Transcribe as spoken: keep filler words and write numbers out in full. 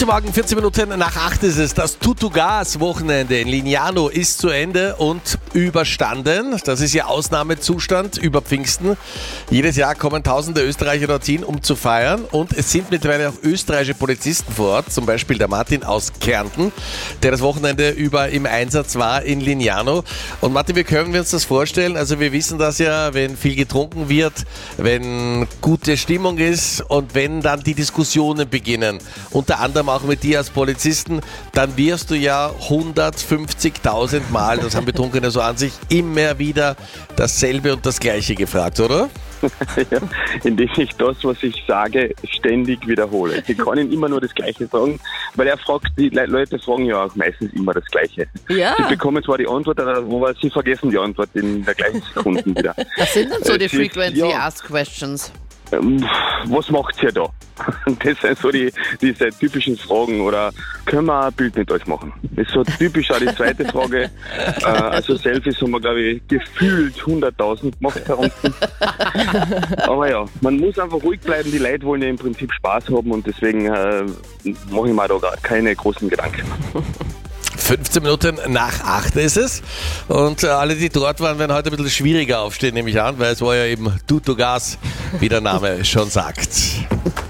Guten Morgen, vierzehn Minuten nach acht ist es. Das Tutu-Gas-Wochenende in Lignano ist zu Ende und überstanden. Das ist ja Ausnahmezustand über Pfingsten. Jedes Jahr kommen tausende Österreicher dorthin, um zu feiern. Und es sind mittlerweile auch österreichische Polizisten vor Ort, zum Beispiel der Martin aus Kärnten, der das Wochenende über im Einsatz war in Lignano. Und Martin, wie können wir uns das vorstellen? Also wir wissen das ja, wenn viel getrunken wird, wenn gute Stimmung ist und wenn dann die Diskussionen beginnen, unter anderem auch mit dir als Polizisten, dann wirst du ja hundertfünfzigtausend Mal, das haben Betrunkene so an sich, immer wieder dasselbe und das Gleiche gefragt, oder? Ja, indem ich das, was ich sage, ständig wiederhole. Ich kann ihm immer nur das Gleiche sagen, weil er fragt, die Leute fragen ja auch meistens immer das Gleiche. Ja. Sie bekommen zwar die Antwort, aber sie vergessen die Antwort in der gleichen Sekunde wieder. Was sind denn so die Es ist, frequently ja, asked questions? ähm, was macht ihr da? Das sind so die, diese typischen Fragen. Oder können wir ein Bild mit euch machen? Das ist so typisch auch die zweite Frage. Äh, also Selfies haben wir, glaube ich, gefühlt hunderttausend gemacht da unten. Aber ja, man muss einfach ruhig bleiben. Die Leute wollen ja im Prinzip Spaß haben und deswegen äh, mache ich mir da gar keine großen Gedanken. fünfzehn Minuten nach acht ist es. Und äh, alle, die dort waren, werden heute ein bisschen schwieriger aufstehen, nehme ich an, weil es war ja eben Tutu-Gas, wie der Name schon sagt.